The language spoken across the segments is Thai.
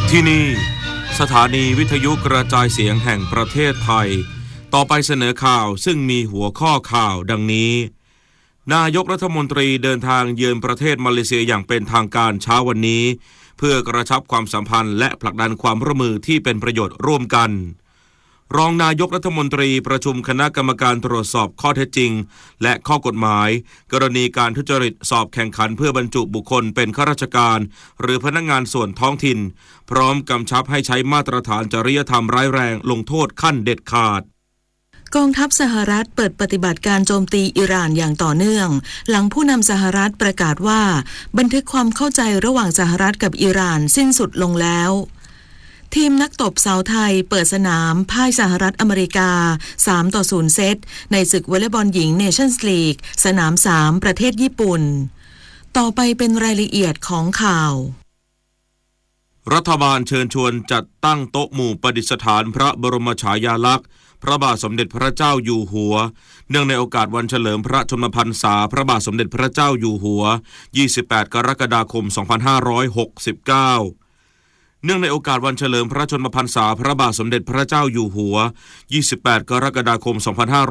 ที่นี่สถานีวิทยุกระจายเสียงแห่งประเทศไทยต่อไปเสนอข่าวซึ่งมีหัวข้อข่าวดังนี้นายกรัฐมนตรีเดินทางเยือนประเทศมาเลเซียอย่างเป็นทางการเช้าวันนี้เพื่อกระชับความสัมพันธ์และผลักดันความร่วมมือที่เป็นประโยชน์ร่วมกันรองนายกรัฐมนตรีประชุมคณะกรรมการตรวจสอบข้อเท็จจริงและข้อกฎหมายกรณีการทุจริตสอบแข่งขันเพื่อบรรจุบุคคลเป็นข้าราชการหรือพนักงานส่วนท้องถิ่นพร้อมกำชับให้ใช้มาตรฐานจริยธรรมร้ายแรงลงโทษขั้นเด็ดขาดกองทัพสหรัฐเปิดปฏิบัติการโจมตีอิหร่านอย่างต่อเนื่องหลังผู้นำสหรัฐประกาศว่าบันทึกความเข้าใจระหว่างสหรัฐกับอิหร่านสิ้นสุดลงแล้วทีมนักตบสาวไทยเปิดสนามพ่ายสหรัฐอเมริกา 3-0 เซตในศึกวอลเลย์บอลหญิงเนชั่นส์ลีกสนาม 3 ประเทศญี่ปุ่นต่อไปเป็นรายละเอียดของข่าวรัฐบาลเชิญชวนจัดตั้งโต๊ะหมู่ประดิษฐานพระบรมฉายาลักษณ์พระบาทสมเด็จพระเจ้าอยู่หัวเนื่องในโอกาสวันเฉลิมพระชนมพรรษาพระบาทสมเด็จพระเจ้าอยู่หัว28กรกฎาคม2569เนื่องในโอกาสวันเฉลิมพระชนมพรรษาพระบาทสมเด็จพระเจ้าอยู่หัว28กรกฎาคม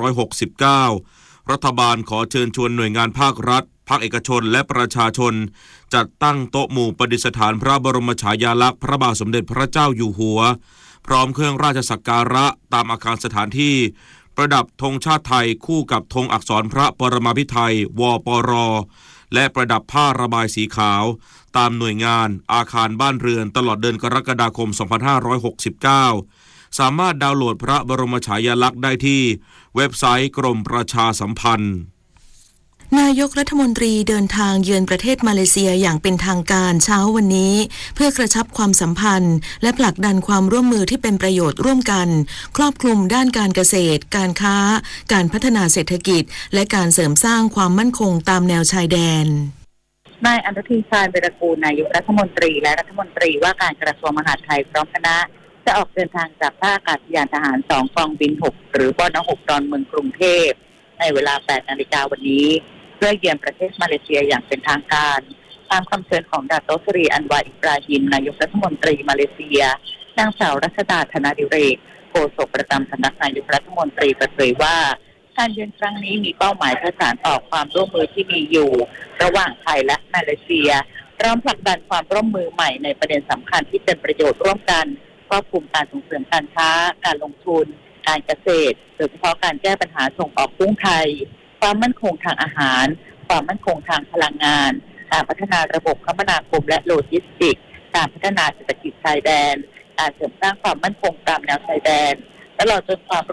2569รัฐบาลขอเชิญชวนหน่วยงานภาครัฐภาคเอกชนและประชาชนจัดตั้งโต๊ะหมู่ประดิษฐานพระบรมฉายาลักษณ์พระบาทสมเด็จพระเจ้าอยู่หัวพร้อมเครื่องราชสักการะตามอาคารสถานที่ประดับธงชาติไทยคู่กับธงอักษรพระปรมาภิไธยวปรและประดับผ้าระบายสีขาวตามหน่วยงานอาคารบ้านเรือนตลอดเดือนกรกฎาคม2569สามารถดาวน์โหลดพระบรมฉายาลักษณ์ได้ที่เว็บไซต์กรมประชาสัมพันธ์นายกรัฐมนตรีเดินทางเยือนประเทศมาเลเซียอย่างเป็นทางการเช้าวันนี้เพื่อกระชับความสัมพันธ์และผลักดันความร่วมมือที่เป็นประโยชน์ร่วมกันครอบคลุมด้านการเกษตรการค้าการพัฒนาเศรษฐกิจและการเสริมสร้างความมั่นคงตามแนวชายแดนนายอนุทินชาญวีรกูลนายกรัฐมนตรีและรัฐมนตรีว่าการกระทรวงมหาดไทยพร้อมคณะจะออกเดินทางจากท่าอากาศยานทหาร2กองบิน6หรือบน6ดอนเมืองกรุงเทพในเวลา 8 นาฬิกาวันนี้เพื่อเยือนประเทศมาเลเซียอย่างเป็นทางการตามคำเชิญของดาโตสรีอันวาอิบราฮิมนายกรัฐมนตรีมาเลเซียนางสาวรัชดาธนาดิเรกโฆษกประจำสำนักนายกรัฐมนตรีเปิดเผยว่าการเยือนครั้งนี้มีเป้าหมายเพื่อสานต่อความร่วมมือที่มีอยู่ระหว่างไทยและมาเลเซียพร้อมผลักดันความร่วมมือใหม่ในประเด็นสำคัญที่เป็นประโยชน์ร่วมกันครอบคลุมการส่งเสริมการค้าการลงทุนการเกษตรโดยเฉพาะการแก้ปัญหาส่งออกกุ้งไทยความมั่นคงทางอาหารความมั่นคงทางพลังงานการพัฒนาระบบคมนาคมและโลจิสติกส์การพัฒนาเศรษฐกิจชายแดนการเสริมสร้างความมั่นคงตามแนวชายแดนตลอดจนความ